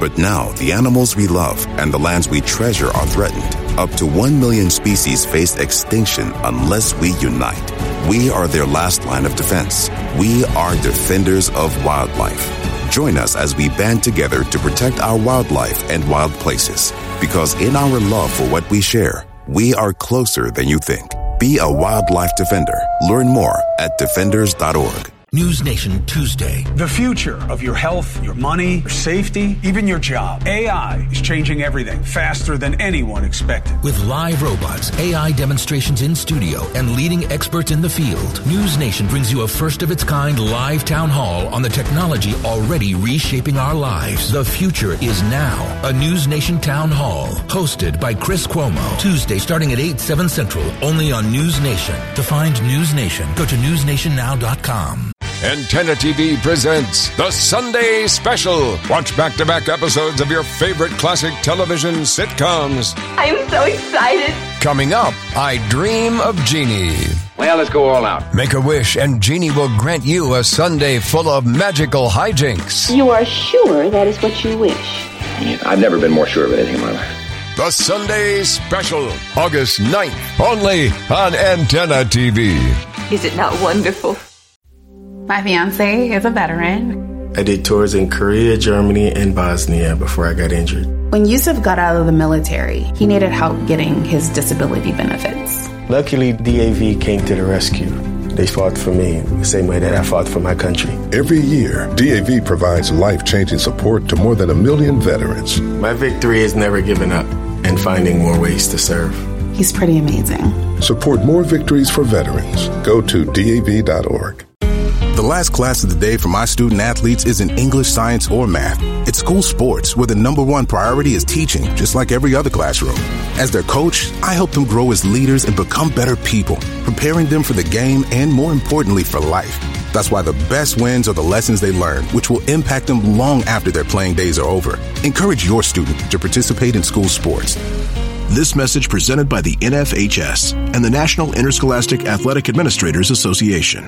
But now the animals we love and the lands we treasure are threatened. Up to 1 million species face extinction unless we unite. We are their last line of defense. We are defenders of wildlife. Join us as we band together to protect our wildlife and wild places. Because in our love for what we share, we are closer than you think. Be a wildlife defender. Learn more at defenders.org. News Nation Tuesday. The future of your health, your money, your safety, even your job. AI is changing everything faster than anyone expected. With live robots, AI demonstrations in studio, and leading experts in the field, News Nation brings you a first-of-its-kind live town hall on the technology already reshaping our lives. The future is now. A News Nation town hall, hosted by Chris Cuomo. Tuesday starting at 8/7 Central, only on News Nation. To find News Nation, go to newsnationnow.com. Antenna TV presents The Sunday Special. Watch back-to-back episodes of your favorite classic television sitcoms. I'm so excited. Coming up, I Dream of Jeannie. Well, let's go all out. Make a wish and Jeannie will grant you a Sunday full of magical hijinks. You are sure that is what you wish? I've never been more sure of anything in my life. The Sunday Special, August 9th, only on Antenna TV. Is it not wonderful? My fiance is a veteran. I did tours in Korea, Germany, and Bosnia before I got injured. When Yusuf got out of the military, he needed help getting his disability benefits. Luckily, DAV came to the rescue. They fought for me the same way that I fought for my country. Every year, DAV provides life-changing support to more than 1 million veterans. My victory is never giving up and finding more ways to serve. He's pretty amazing. Support more victories for veterans. Go to DAV.org. The last class of the day for my student athletes isn't English, science, or math. It's school sports, where the number one priority is teaching, just like every other classroom. As their coach, I help them grow as leaders and become better people, preparing them for the game and, more importantly, for life. That's why the best wins are the lessons they learn, which will impact them long after their playing days are over. Encourage your student to participate in school sports. This message presented by the NFHS and the National Interscholastic Athletic Administrators Association.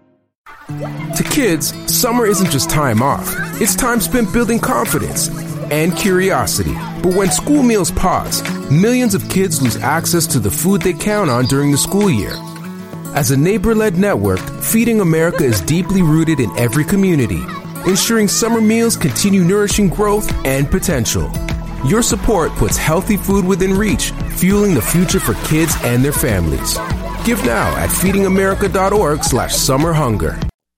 To kids, summer isn't just time off. It's time spent building confidence and curiosity. But when school meals pause, millions of kids lose access to the food they count on during the school year. As a neighbor-led network, Feeding America is deeply rooted in every community, ensuring summer meals continue nourishing growth and potential. Your support puts healthy food within reach, fueling the future for kids and their families. Give now at feedingamerica.org/summerhunger.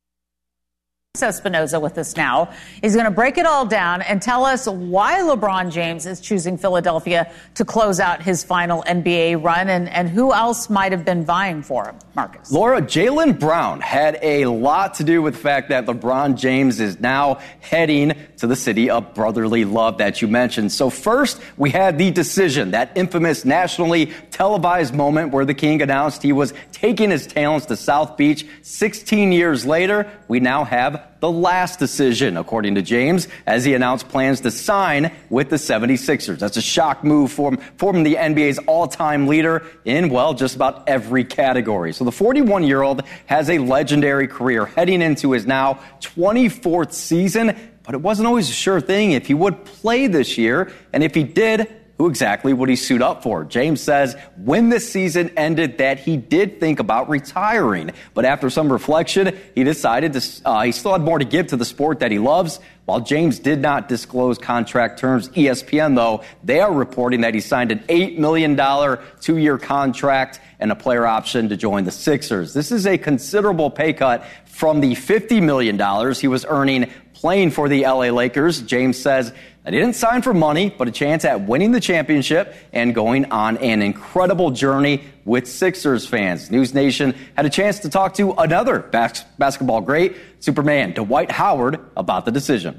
Espinoza with us now. He's going to break it all down and tell us why LeBron James is choosing Philadelphia to close out his final NBA run and who else might have been vying for him. Marcus. Laura, Jaylen Brown had a lot to do with the fact that LeBron James is now heading to the city of brotherly love that you mentioned. So first, we had the decision, that infamous nationally televised moment where the King announced he was taking his talents to South Beach. 16 years later, we now have the last decision, according to James, as he announced plans to sign with the 76ers. That's a shock move for the NBA's all-time leader in, well, just about every category. So the 41-year-old has a legendary career heading into his now 24th season, but it wasn't always a sure thing if he would play this year, and if he did, who exactly would he suit up for? James says when the season ended that he did think about retiring, but after some reflection, he decided he still had more to give to the sport that he loves. While James did not disclose contract terms, ESPN, though, they are reporting that he signed an $8 million two-year contract and a player option to join the Sixers. This is a considerable pay cut from the $50 million he was earning playing for the LA Lakers. James says that he didn't sign for money, but a chance at winning the championship and going on an incredible journey with Sixers fans. News Nation had a chance to talk to another basketball great, Superman Dwight Howard, about the decision.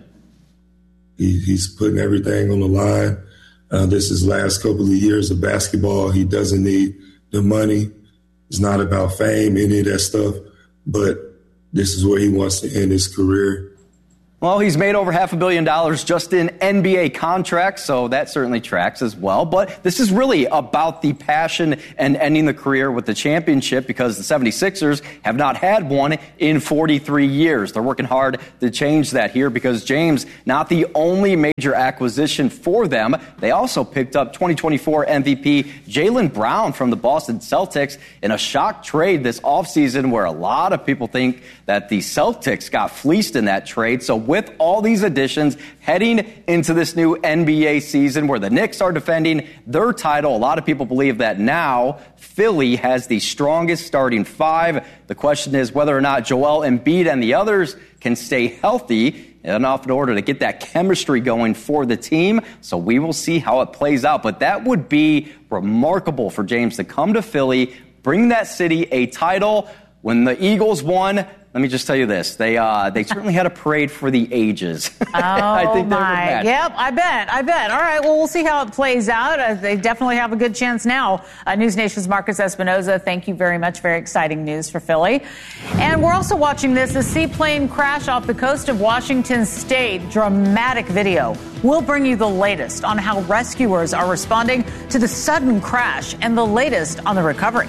He's putting everything on the line. This is last couple of years of basketball. He doesn't need the money. It's not about fame, any of that stuff, but this is where he wants to end his career. Well, he's made over $500 million just in NBA contracts, so that certainly tracks as well. But this is really about the passion and ending the career with the championship, because the 76ers have not had one in 43 years. They're working hard to change that here, because James, not the only major acquisition for them, they also picked up 2024 MVP Jaylen Brown from the Boston Celtics in a shock trade this offseason, where a lot of people think that the Celtics got fleeced in that trade. So with all these additions heading into this new NBA season where the Knicks are defending their title, a lot of people believe that now Philly has the strongest starting five. The question is whether or not Joel Embiid and the others can stay healthy enough in order to get that chemistry going for the team. So we will see how it plays out. But that would be remarkable for James to come to Philly, bring that city a title. When the Eagles won, let me just tell you this. They certainly had a parade for the ages. I think they were mad. Yep, I bet. All right, well, we'll see how it plays out. They definitely have a good chance now. News Nation's Marcus Espinoza, thank you very much. Very exciting news for Philly. And we're also watching this, a seaplane crash off the coast of Washington State. Dramatic video. We'll bring you the latest on how rescuers are responding to the sudden crash and the latest on the recovery.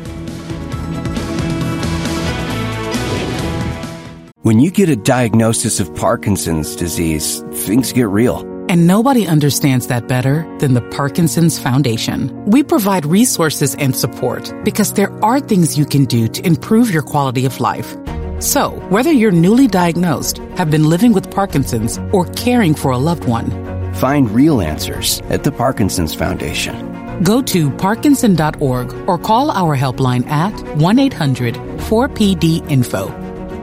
When you get a diagnosis of Parkinson's disease, things get real. And nobody understands that better than the Parkinson's Foundation. We provide resources and support because there are things you can do to improve your quality of life. So, whether you're newly diagnosed, have been living with Parkinson's, or caring for a loved one, find real answers at the Parkinson's Foundation. Go to parkinson.org or call our helpline at 1-800-4PD-INFO.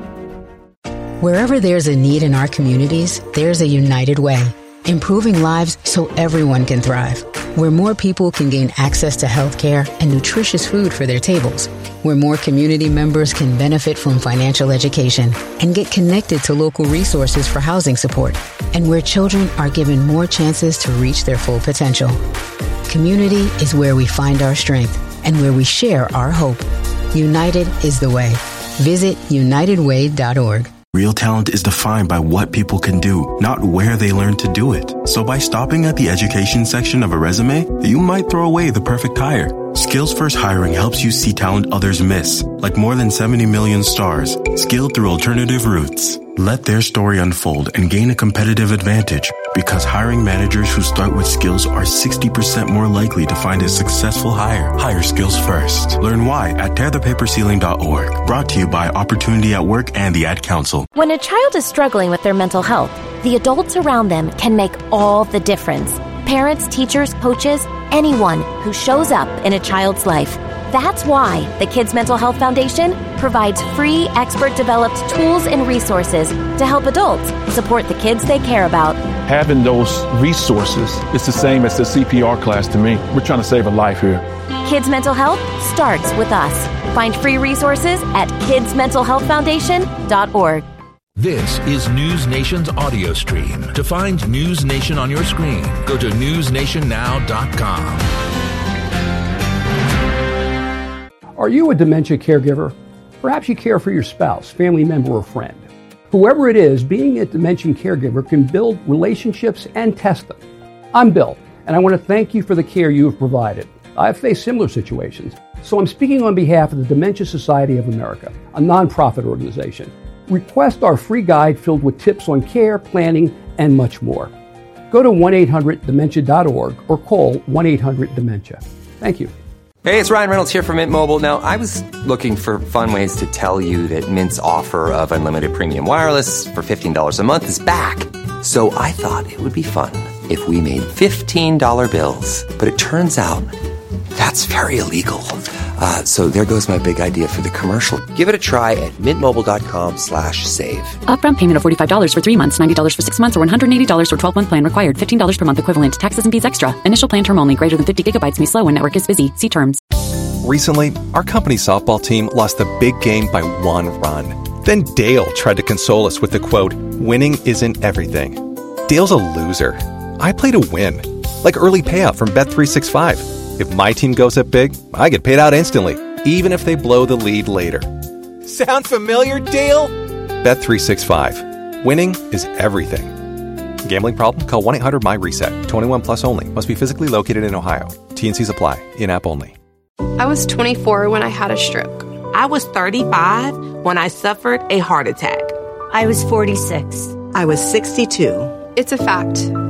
Wherever there's a need in our communities, there's a United Way, improving lives so everyone can thrive. Where more people can gain access to health care and nutritious food for their tables. Where more community members can benefit from financial education and get connected to local resources for housing support. And where children are given more chances to reach their full potential. Community is where we find our strength and where we share our hope. United is the way. Visit unitedway.org. Real talent is defined by what people can do, not where they learn to do it. So by stopping at the education section of a resume, you might throw away the perfect hire. Skills First Hiring helps you see talent others miss, like more than 70 million stars, skilled through alternative routes. Let their story unfold and gain a competitive advantage, because hiring managers who start with skills are 60% more likely to find a successful hire. Hire skills first. Learn why at tearthepaperceiling.org. Brought to you by Opportunity at Work and the Ad Council. When a child is struggling with their mental health, the adults around them can make all the difference. Parents, teachers, coaches, anyone who shows up in a child's life. That's why the Kids Mental Health Foundation provides free, expert-developed tools and resources to help adults support the kids they care about. Having those resources is the same as the CPR class to me. We're trying to save a life here. Kids Mental Health starts with us. Find free resources at kidsmentalhealthfoundation.org. This is News Nation's audio stream. To find News Nation on your screen, go to newsnationnow.com. Are you a dementia caregiver? Perhaps you care for your spouse, family member, or friend. Whoever it is, being a dementia caregiver can build relationships and test them. I'm Bill, and I want to thank you for the care you have provided. I've faced similar situations, so I'm speaking on behalf of the Dementia Society of America, a nonprofit organization. Request our free guide filled with tips on care, planning, and much more. Go to 1-800-DEMENTIA.org or call 1-800-DEMENTIA. Thank you. Hey, it's Ryan Reynolds here from Mint Mobile. Now, I was looking for fun ways to tell you that Mint's offer of unlimited premium wireless for $15 a month is back. So I thought it would be fun if we made $15 bills. But it turns out that's very illegal. So there goes my big idea for the commercial. Give it a try at mintmobile.com/save. Upfront payment of $45 for 3 months, $90 for 6 months, or $180 for 12-month plan required. $15 per month equivalent. Taxes and fees extra. Initial plan term only. Greater than 50 gigabytes may slow when network is busy. See terms. Recently, our company softball team lost a big game by 1 run. Then Dale tried to console us with the quote, "Winning isn't everything." Dale's a loser. I play to win. Like early payout from Bet365. If my team goes up big, I get paid out instantly, even if they blow the lead later. Sound familiar, Dale? Bet365. Winning is everything. Gambling problem? Call 1-800-MY-RESET. 21 plus only. Must be physically located in Ohio. T&Cs apply. In-app only. I was 24 when I had a stroke. I was 35 when I suffered a heart attack. I was 46. I was 62. It's a fact.